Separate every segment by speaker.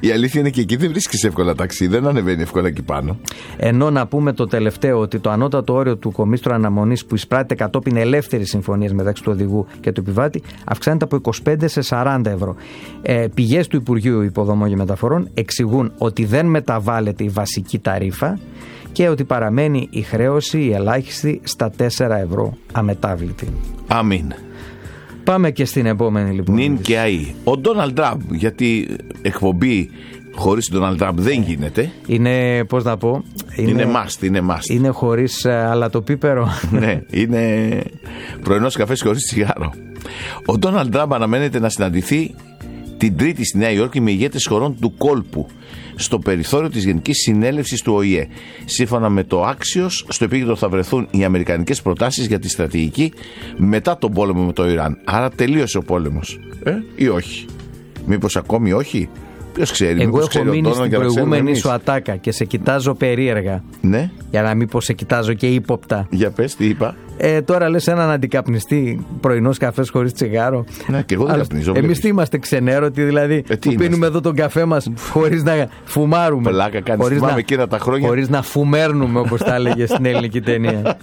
Speaker 1: Η αλήθεια είναι και εκεί δεν βρίσκεις εύκολα ταξί, δεν ανεβαίνει εύκολα εκεί πάνω.
Speaker 2: Ενώ να πούμε το τελευταίο, ότι το ανώτατο όριο του κομίστρου αναμονής που εισπράττει κατόπιν ελεύθερης συμφωνίας μεταξύ του οδηγού και του επιβάτη αυξάνεται από 25 σε 40 ευρώ. Πηγές του Υπουργείου Υποδομών και Μεταφορών εξηγούν ότι δεν μεταβάλλεται η βασική ταρίφα και ότι παραμένει η χρέωση, η ελάχιστη, στα 4 ευρώ αμετάβλητη.
Speaker 1: Αμήν.
Speaker 2: Πάμε και στην επόμενη λοιπόν.
Speaker 1: Νιν και αΐ. Ο Ντόναλντ Τραμπ, γιατί εκπομπή χωρίς τον Ντόναλντ Τραμπ δεν γίνεται.
Speaker 2: Είναι, πώς να πω,
Speaker 1: είναι must.
Speaker 2: Είναι χωρίς αλατοπίπερο.
Speaker 1: Ναι, είναι πρωινός καφές χωρίς τσιγάρο. Ο Ντόναλντ Τραμπ αναμένεται να συναντηθεί την Τρίτη στη Νέα Υόρκη με ηγέτες χωρών του κόλπου στο περιθώριο της Γενικής Συνέλευσης του ΟΗΕ. Σύμφωνα με το Axios, στο επίκεντρο θα βρεθούν οι αμερικανικές προτάσεις για τη στρατηγική μετά τον πόλεμο με το Ιράν. Άρα τελείωσε ο πόλεμος. Ή όχι? Μήπως ακόμη όχι? Ποιος ξέρει?
Speaker 2: Εγώ έχω μείνει στην προηγούμενη σου ατάκα και σε κοιτάζω περίεργα.
Speaker 1: Ναι.
Speaker 2: Για να μην πω σε κοιτάζω και ύποπτα.
Speaker 1: Για πες, τι είπα?
Speaker 2: Τώρα λες έναν αντικαπνιστή, πρωινός καφές χωρίς τσιγάρο.
Speaker 1: Ναι, και εγώ δεν καπνίζω.
Speaker 2: Εμείς τι είμαστε, ξενέρωτοι δηλαδή, που πίνουμε εδώ τον καφέ μας χωρίς να φουμάρουμε.
Speaker 1: Πλάκα κάνεις, θυμάμαι εκείνα τα χρόνια.
Speaker 2: Χωρίς να φουμέρνουμε, όπως τα έλεγε στην ελληνική ταινία.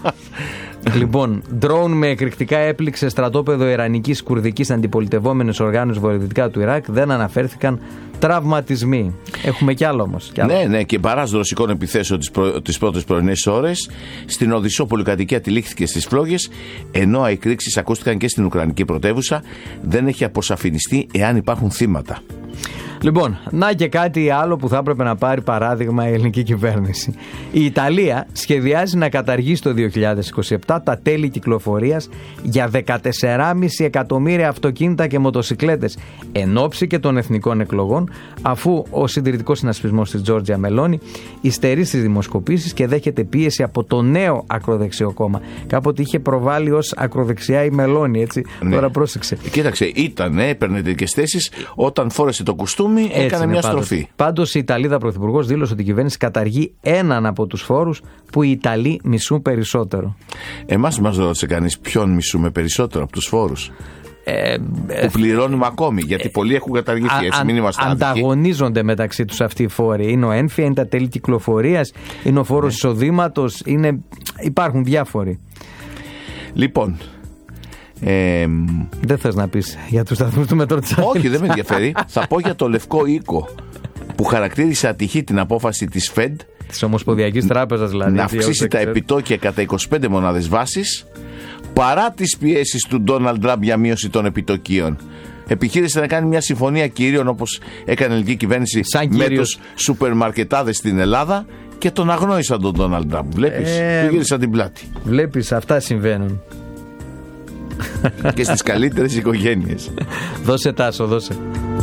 Speaker 2: Λοιπόν, ντρόουν με εκρηκτικά έπληξε στρατόπεδο Ιρανικής Κουρδικής αντιπολιτευόμενης οργάνωσης βορειοδυτικά του Ιράκ. Δεν αναφέρθηκαν τραυματισμοί. Έχουμε κι άλλο όμως.
Speaker 1: Ναι, και παράς ρωσικών επιθέσεων τις πρώτες πρωινές ώρες, στην Οδυσσό πολυκατοικία τυλίχθηκε στις φλόγες, ενώ εκρήξεις ακούστηκαν και στην Ουκρανική πρωτεύουσα. Δεν έχει αποσαφινιστεί εάν υπάρχουν θύματα.
Speaker 2: Λοιπόν, να και κάτι άλλο που θα έπρεπε να πάρει παράδειγμα η ελληνική κυβέρνηση. Η Ιταλία σχεδιάζει να καταργήσει το 2027 τα τέλη κυκλοφορίας για 14,5 εκατομμύρια αυτοκίνητα και μοτοσικλέτες εν ώψη και των εθνικών εκλογών, αφού ο συντηρητικός συνασπισμός της Τζόρτζια Μελόνι υστερεί στις δημοσκοπήσεις και δέχεται πίεση από το νέο ακροδεξιό κόμμα. Κάποτε είχε προβάλει ως ακροδεξιά η Μελόνι, έτσι. Ναι. Τώρα πρόσεξε.
Speaker 1: Κοίταξε, έπαιρνε τέτοιες θέσεις όταν φόρεσε το κουστούμι. Έκανε μια στροφή.
Speaker 2: Πάντως η Ιταλίδα Πρωθυπουργός δήλωσε ότι η κυβέρνηση καταργεί έναν από τους φόρους που οι Ιταλοί μισούν περισσότερο.
Speaker 1: Εμάς μας ρώτησε κανείς ποιον μισούμε περισσότερο από τους φόρους? Που πληρώνουμε ακόμη, γιατί πολλοί έχουν καταργηθεί. Έτσι, μην είμαστε
Speaker 2: ανταγωνίζονται μεταξύ τους αυτοί οι φόροι. Είναι ο έμφυα, είναι τα τέλη κυκλοφορίας, είναι ο φόρος εισοδήματος, υπάρχουν διάφοροι.
Speaker 1: Λοιπόν.
Speaker 2: Δεν θες να πεις για τους σταθμούς του μετρό της Αθήνας?
Speaker 1: Όχι, δεν με ενδιαφέρει. Θα πω για το Λευκό Οίκο, που χαρακτήρισε ατυχή την απόφαση της Fed,
Speaker 2: της Ομοσπονδιακής Τράπεζας δηλαδή,
Speaker 1: να αυξήσει τα επιτόκια κατά 25 μονάδες βάσης, παρά τις πιέσεις του Ντόναλντ Τραμπ για μείωση των επιτοκίων. Επιχείρησε να κάνει μια συμφωνία κυρίων, όπως έκανε η ελληνική κυβέρνηση με τους σούπερ μαρκετάδες στην Ελλάδα, και τον αγνόησαν τον Ντόναλντ Τραμπ. Βλέπεις, του γύρισαν την πλάτη.
Speaker 2: Βλέπεις, αυτά συμβαίνουν.
Speaker 1: Και στις καλύτερες οικογένειες.
Speaker 2: Δώσε, Τάσο, δώσε.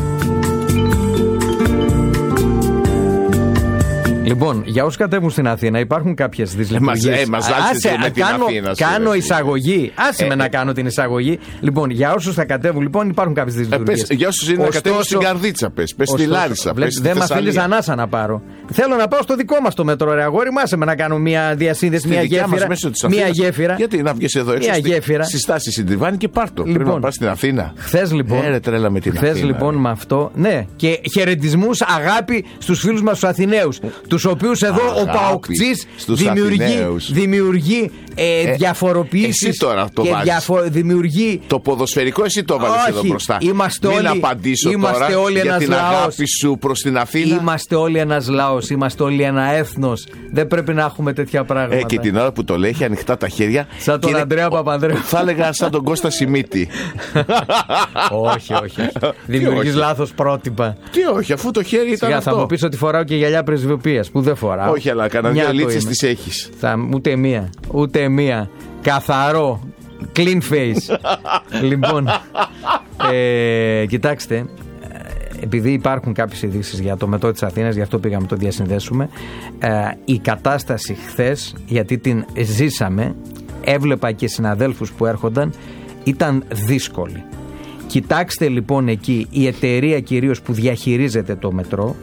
Speaker 2: Λοιπόν, για όσους κατέβουν στην Αθήνα υπάρχουν κάποιες δυσλειτουργίες. Κάνω εισαγωγή. Άσε με να κάνω την εισαγωγή. Λοιπόν, για όσους θα κατέβουν, λοιπόν, υπάρχουν κάποιες δυσλειτουργίες.
Speaker 1: Για όσους είναι να κατέβουν στην Καρδίτσα, πες στη Λάρισα.
Speaker 2: Δεν μας αφήνεις ανάσα να πάρω. Θέλω να πάω στο δικό μας το μετρό, ρε αγόρι μου. Άσε με να κάνω μια διασύνδεση, μια γέφυρα.
Speaker 1: Γιατί να βγεις εδώ έξω στη στάση Συντριβάνη και πάρ' το. Πρέπει να πας στην Αθήνα.
Speaker 2: Χθες λοιπόν με αυτό. Ναι, και χαιρετισμούς, αγάπη στους φίλους μας τους Αθηναίους. Τους οποίους εδώ ο Παοκτσής δημιουργεί διαφοροποιήσεις.
Speaker 1: Εσύ τώρα το βάζεις.
Speaker 2: Δημιουργεί...
Speaker 1: Το ποδοσφαιρικό εσύ το βάλεις εδώ μπροστά. Μην απαντήσω τώρα για την αγάπη σου προς την Αθήνα.
Speaker 2: Είμαστε όλοι ένας λαός, είμαστε όλοι ένα έθνος. Δεν πρέπει να έχουμε τέτοια πράγματα.
Speaker 1: Και την ώρα που το λέει έχει ανοιχτά τα χέρια.
Speaker 2: Σαν τον Ανδρέα Παπανδρέου.
Speaker 1: Θα έλεγα σαν τον Κώστα Σιμίτη.
Speaker 2: Όχι. Δημιουργείς λάθος πρότυπα.
Speaker 1: Τι όχι, αφού το χέρι ήταν αυτό.
Speaker 2: Θα μου πεις ότι φοράω και γυαλιά πρεσβειοποίησης που δεν φοράω.
Speaker 1: Όχι, αλλά κανένα δύο λίτσες τις έχεις.
Speaker 2: Ούτε μία. Καθαρό. Clean face. Λοιπόν, κοιτάξτε, επειδή υπάρχουν κάποιες ειδήσεις για το μετρό της Αθήνας, γι' αυτό πήγαμε να το διασυνδέσουμε. Η κατάσταση χθες, γιατί την ζήσαμε, έβλεπα και συναδέλφους που έρχονταν, ήταν δύσκολη. Κοιτάξτε λοιπόν εκεί, η εταιρεία κυρίως που διαχειρίζεται το μετρό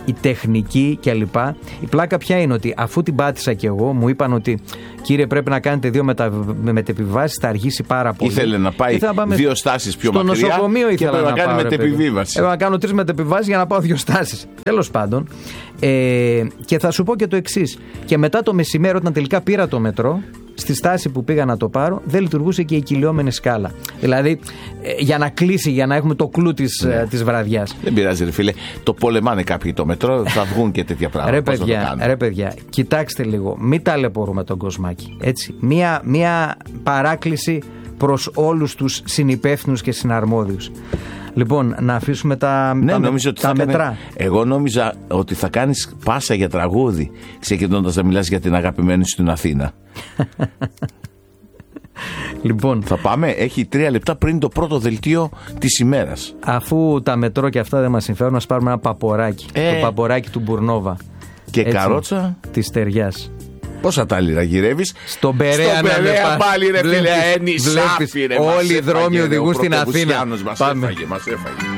Speaker 2: η τεχνική κλπ. Η πλάκα ποια είναι, ότι αφού την πάτησα κι εγώ, μου είπαν ότι κύριε πρέπει να κάνετε 2 μετεπιβάσεις, θα αργήσει πάρα πολύ.
Speaker 1: Ήθελε να πάει 2 στάσεις πιο μακριά.
Speaker 2: Στο νοσοκομείο ήθελα
Speaker 1: να κάνει μετεπιβίβαση.
Speaker 2: Έπρεπε να κάνω 3 μετεπιβάσεις για να πάω 2 στάσεις. Τέλος πάντων. Και θα σου πω και το εξής. Και μετά το μεσημέρι, όταν τελικά πήρα το μετρό, στη στάση που πήγα να το πάρω, δεν λειτουργούσε και η κυλιόμενη σκάλα. Δηλαδή, για να κλείσει, για να έχουμε το κλου της βραδιάς. Δεν
Speaker 1: πειράζει, ρε φίλε. Το πολεμάνε κάποιοι το μετρό, θα βγουν και τέτοια πράγματα.
Speaker 2: Ρε παιδιά, κοιτάξτε λίγο, μην ταλαιπωρούμε τον κοσμάκι. Έτσι. Μία παράκληση προς όλους τους συνυπεύθυνους και συναρμόδιους. Λοιπόν, να αφήσουμε τα μετρά.
Speaker 1: Εγώ νόμιζα ότι θα κάνεις πάσα για τραγούδι, ξεκινώντας να μιλάς για την αγαπημένη σου την Αθήνα.
Speaker 2: Λοιπόν,
Speaker 1: θα πάμε, έχει 3 λεπτά πριν το πρώτο δελτίο της ημέρας.
Speaker 2: Αφού τα μετρό και αυτά δεν μας συμφέρουν, να πάρουμε ένα παποράκι. Το παποράκι του Μπουρνόβα.
Speaker 1: Και έτσι, καρότσα
Speaker 2: της Στεριάς.
Speaker 1: Πόσα τάλιρα γυρεύεις?
Speaker 2: Στον Περαία
Speaker 1: πάλι ρε φίλε.
Speaker 2: Όλοι οι δρόμοι οδηγούν στην Αθήνα.
Speaker 1: Μας έφαγε.